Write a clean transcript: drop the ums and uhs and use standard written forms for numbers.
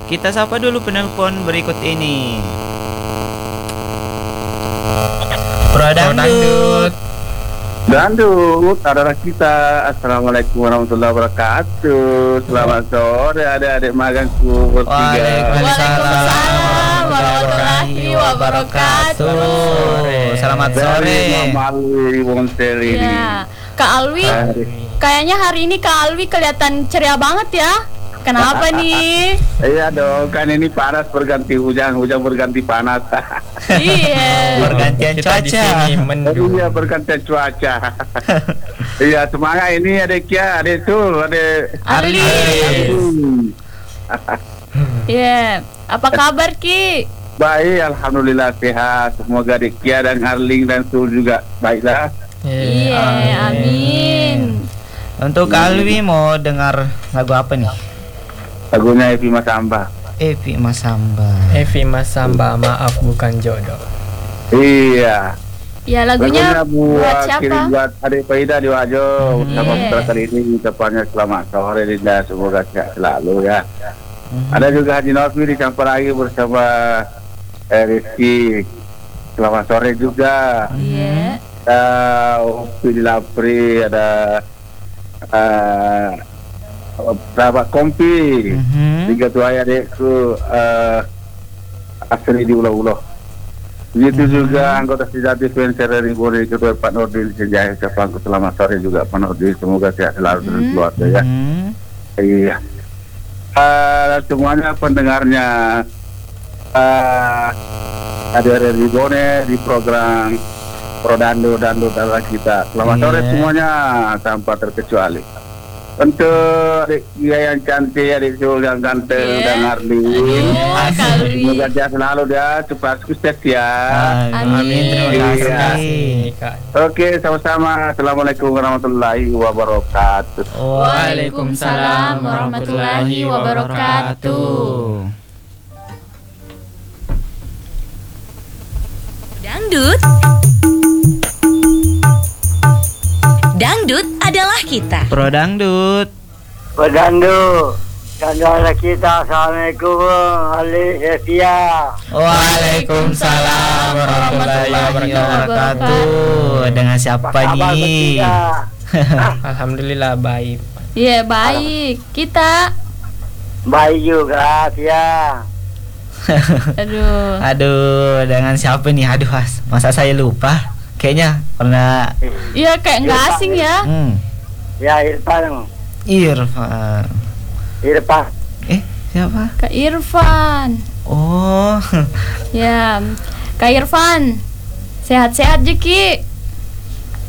Kita sapa dulu penelpon berikut ini. Pro Dangdut. Dandut, saudara kita. Assalamualaikum warahmatullahi wabarakatuh. Selamat sore adik-adik magangku bertiga. Waalaikumsalam warahmatullahi wabarakatuh. Selamat sore. Alwi Bonsel ini. Ya, Kak Alwi, kayaknya hari ini Kak Alwi kelihatan ceria banget ya. Kenapa nih? Iya dong, kan ini panas berganti hujan berganti panas. Iya. Pergantian cuaca. Iya, bergantian cuaca. Iya, semangat ini adik ya, adik Sul, adik Arli. Iya. Apa kabar Ki? Baik, alhamdulillah sehat. Semoga adik Kia dan Arling dan Sul juga baiklah. Iya, amin. Untuk Alwi mau dengar lagu apa nih? Lagunya Evi Masamba. Evi Masamba. Evi Masamba, maaf bukan jodoh. Iya. Ya lagunya buat kirim siapa? buat adik Faida di Wajo. Sama Iya. putra kali ini ucapannya selamat sore Linda, semoga sehat selalu ya. Ada juga Haji Novi di campur lagi bersama Rizky. Selamat sore juga. Iya. Upi di Lapri, ada sahabat Kompi. Tiga tu ayah adikku Asri di Ulah-Ulah. Begitu juga anggota sejati Spencer dari Bori, Ketua Pak Nordin Sejaya. Siapa selamat sore juga Pak Nordin, semoga sehat selalu dan keluarga ya. Iya. Semuanya pendengarnya ada di Bone di program Prodando adalah kita. Selamat sore semuanya tanpa terkecuali. Untuk adik dia yang cantik, adik Sul yang ganteng dan Arlin. Semoga dia selalu dia cepat sukses ya. Amin. Terima kasih. Oke, sama-sama. Assalamualaikum warahmatullahi wabarakatuh. Waalaikumsalam warahmatullahi wabarakatuh. Dangdut. Dangdut adalah kita. Pro Dangdut. Pedandu kita. Assalamualaikum Ali Evia. Waalaikumsalam warahmatullahi wabarakatuh. Dengan siapa nih? Alhamdulillah baik. Iya, baik. Kita Baik juga ya. Aduh, dengan siapa nih? Aduh, masa saya lupa? Kayaknya pernah. iya kayak nggak asing ya. Ya Irfan. Irfan. Siapa? Kak Irfan. Oh. Ya, Kak Irfan. Sehat-sehat Jeki.